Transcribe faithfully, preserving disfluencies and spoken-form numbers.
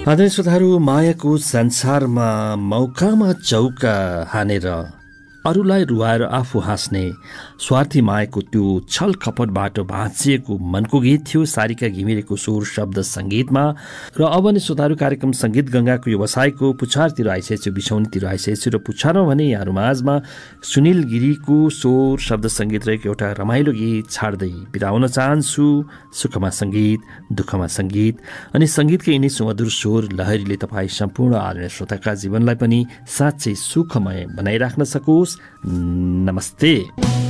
आदरणीय श्रोताहरू, मायाको संसारमा मौकामा चौका हानेर अरूलाई रुवाएर आफू हाँस्ने स्वार्थी मायाको त्यो छल कपटबाट भाँचिएको मनको गीत थियो सारिका घिमिरेको स्वर शब्द सङ्गीतमा। र अब नै श्रोताहरू, कार्यक्रम सङ्गीत गङ्गाको व्यवसायको पुछारतिर आइसकेको छु, बिछौनीतिर आइसकेको छु। र पुछारमा भने यहाँहरू माझमा सुनिल गिरीको स्वर शब्द सङ्गीत रहेको एउटा रमाइलो गीत छाड्दै बिराउन चाहन्छु। सुखमा सङ्गीत, दुःखमा सङ्गीत अनि सङ्गीतकै यिनै सुमधुर स्वर लहरीले तपाईँ सम्पूर्ण आदरणीय श्रोताका जीवनलाई पनि साँच्चै सुखमय बनाइराख्न सकोस्। नमस्ते।